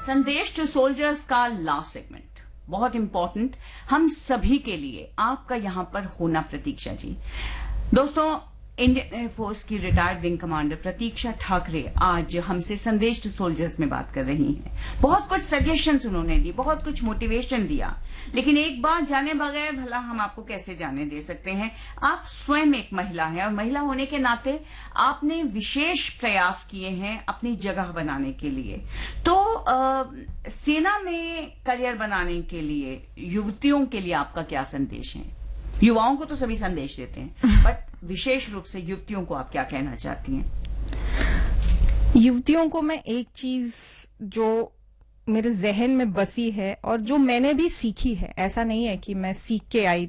संदेश to soldiers का last segment बहुत इंपॉर्टेंट हम सभी के लिए, आपका यहां पर होना प्रतीक्षा जी। दोस्तों, इंडियन एयरफोर्स की रिटायर्ड विंग कमांडर प्रतीक्षा ठाकरे आज हमसे संदेश टू सोल्जर्स में बात कर रही हैं। बहुत कुछ सजेशंस उन्होंने दी, बहुत कुछ मोटिवेशन दिया, लेकिन एक बात जाने बगैर भला हम आपको कैसे जाने दे सकते हैं। आप स्वयं एक महिला हैं और महिला होने के नाते आपने विशेष प्रयास किए हैं अपनी जगह बनाने के लिए। तो सेना में करियर बनाने के लिए युवतियों के लिए आपका क्या संदेश है? युवाओं को तो सभी संदेश देते हैं, बट विशेष रूप से युवतियों को आप क्या कहना चाहती हैं? युवतियों को मैं एक चीज जो मेरे जहन में बसी है और जो मैंने भी सीखी है, ऐसा नहीं है कि मैं सीख के आई